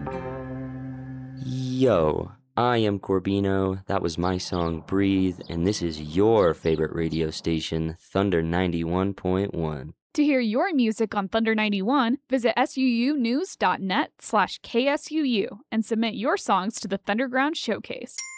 Yo, I am Corbino. That was my song Breathe, and this is your favorite radio station, Thunder 91.1. To hear your music on Thunder 91, visit suunews.net/KSUU and submit your songs to the Thunderground Showcase.